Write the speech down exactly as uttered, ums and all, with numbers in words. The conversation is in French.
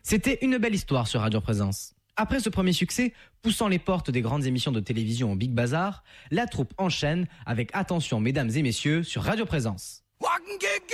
C'était une belle histoire sur Radio Présence. Après ce premier succès, poussant les portes des grandes émissions de télévision au Big Bazar, la troupe enchaîne avec Attention mesdames et messieurs sur Radio Présence.